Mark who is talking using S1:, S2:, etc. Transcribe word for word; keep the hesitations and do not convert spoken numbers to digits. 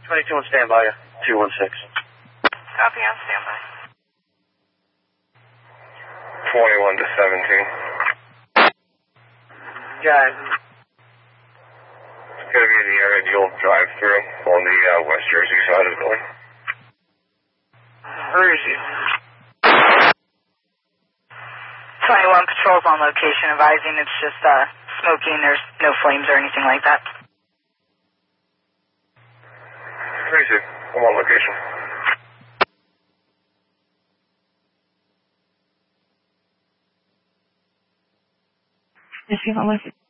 S1: twenty-two on standby, two one six.
S2: Copy on standby.
S3: twenty-one to seventeen.
S1: Got it.
S3: It's going to be in the area you'll drive through on the uh, West Jersey side of the building.
S1: Where is he?
S2: twenty-one patrols on location, advising it's just uh, smoking. There's no flames or anything like that.
S3: Crazy. I'm on location.
S4: Is he on location?